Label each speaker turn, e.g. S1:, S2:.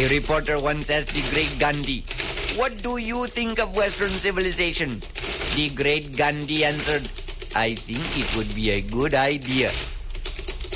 S1: A reporter once asked the great Gandhi, "What do you think of Western civilization?" The great Gandhi answered, "I think it would be a good idea